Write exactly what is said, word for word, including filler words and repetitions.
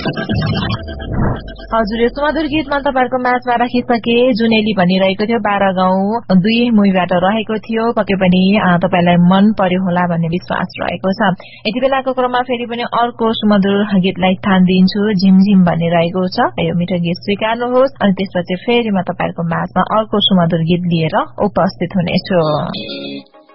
हजुर यो सुमधुर गीतमा तपाईहरुको माझमा राखिसके जुनेली भनिरहेको थियो बाह्र गाउँ दुई मुहीबाट रहेको थियो पक्कै पनि तपाईलाई मन पर्यो होला भन्ने विश्वास रहेको छ। यति बेलाको क्रममा फेरि पनि अर्को सुमधुर गीतलाई स्थान दिन्छु झिमझिम भनिरहेको छ। यो मिठो गीत स्वीकार्नुहोस् अनि त्यसपछि फेरि म तपाईहरुको माझमा अर्को सुमधुर गीत लिएर उपस्थित हुनेछु।